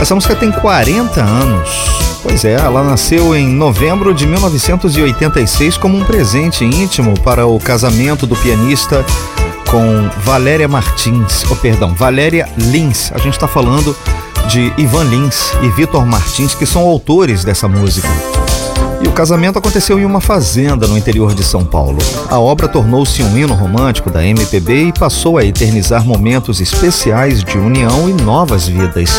Essa música tem 40 anos. Pois é, ela nasceu em novembro de 1986 como um presente íntimo para o casamento do pianista com Valéria Lins. A gente está falando de Ivan Lins e Vitor Martins, que são autores dessa música. E o casamento aconteceu em uma fazenda no interior de São Paulo. A obra tornou-se um hino romântico da MPB e passou a eternizar momentos especiais de união e novas vidas.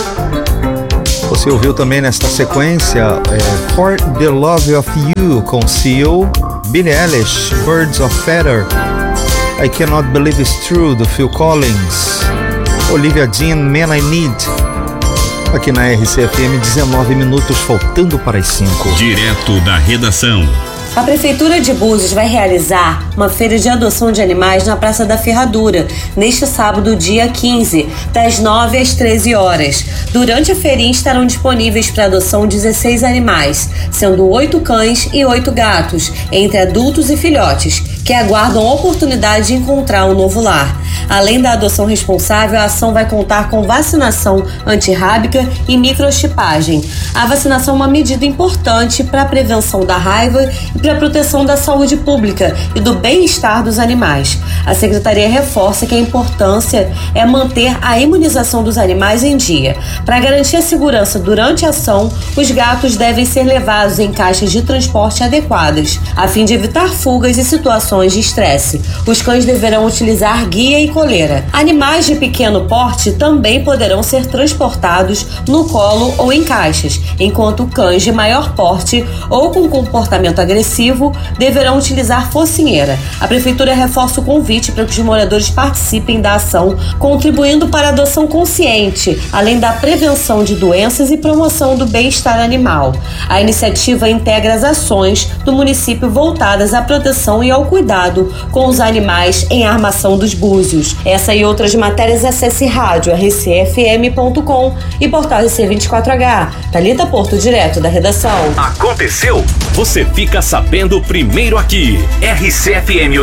Você ouviu também nesta sequência For the Love of You com Seal, Billie Eilish, Birds of Feather, I Cannot Believe It's True do Phil Collins, Olivia Dean, Man I Need. Aqui na RCFM, 19 minutos faltando para as 5. Direto da redação. A Prefeitura de Búzios vai realizar uma feira de adoção de animais na Praça da Ferradura, neste sábado, dia 15, das 9 às 13 horas. Durante a feirinha estarão disponíveis para adoção 16 animais, sendo 8 cães e 8 gatos, entre adultos e filhotes, que aguardam a oportunidade de encontrar um novo lar. Além da adoção responsável, a ação vai contar com vacinação antirrábica e microchipagem. A vacinação é uma medida importante para a prevenção da raiva e para a proteção da saúde pública e do bem-estar dos animais. A Secretaria reforça que a importância é manter a imunização dos animais em dia. Para garantir a segurança durante a ação, os gatos devem ser levados em caixas de transporte adequadas, a fim de evitar fugas e situações de estresse. Os cães deverão utilizar guia e coleira. Animais de pequeno porte também poderão ser transportados no colo ou em caixas, enquanto cães de maior porte ou com comportamento agressivo deverão utilizar focinheira. A Prefeitura reforça o convite para que os moradores participem da ação, contribuindo para a adoção consciente, além da prevenção de doenças e promoção do bem-estar animal. A iniciativa integra as ações do município voltadas à proteção e ao cuidado com os animais em Armação dos Búzios. Essa e outras matérias acesse rádio rcfm.com e portal RC24H. Thalita Porto, direto da redação. Aconteceu? Você fica sabendo primeiro aqui. RCFM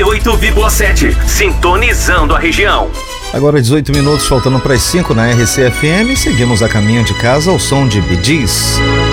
88,7. Sintonizando a região. Agora 18 minutos faltando para as 5 na RCFM. Seguimos a caminho de casa ao som de Bee Gees.